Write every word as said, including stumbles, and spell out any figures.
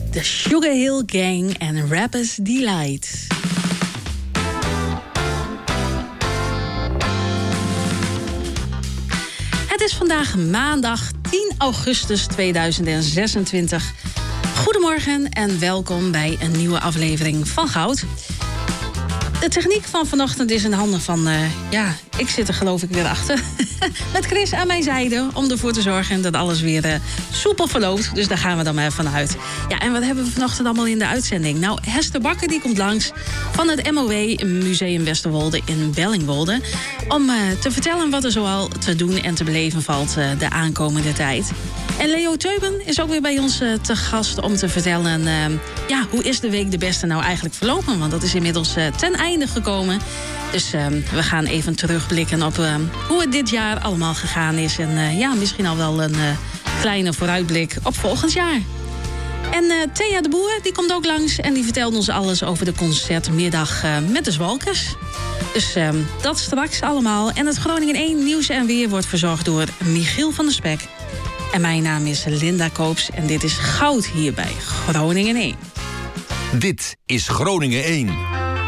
de Sugar Hill Gang en Rapper's Delight. Het is vandaag maandag tien augustus tweeduizend zesentwintig. Goedemorgen en welkom bij een nieuwe aflevering van Goud. De techniek van vanochtend is in handen van, uh, ja, ik zit er geloof ik weer achter. Met Chris aan mijn zijde om ervoor te zorgen dat alles weer uh, soepel verloopt. Dus daar gaan we dan maar vanuit. Ja, en wat hebben we vanochtend allemaal in de uitzending? Nou, Hester Bakker die komt langs van het M O W Museum Westerwolde in Bellingwolde. Om uh, te vertellen wat er zoal te doen en te beleven valt uh, de aankomende tijd. En Leo Teuben is ook weer bij ons uh, te gast om te vertellen... Uh, ja, hoe is de week de beste nou eigenlijk verlopen? Want dat is inmiddels uh, ten einde gekomen. Dus uh, we gaan even terugblikken op uh, hoe het dit jaar allemaal gegaan is. En uh, ja, misschien al wel een uh, kleine vooruitblik op volgend jaar. En uh, Thea de Boer die komt ook langs en die vertelt ons alles over de concertmiddag uh, met de Zwalkers. Dus uh, dat straks allemaal. En het Groningen één nieuws en weer wordt verzorgd door Michiel van der Spek. En mijn naam is Linda Koops en dit is Goud hier bij Groningen één. Dit is Groningen één.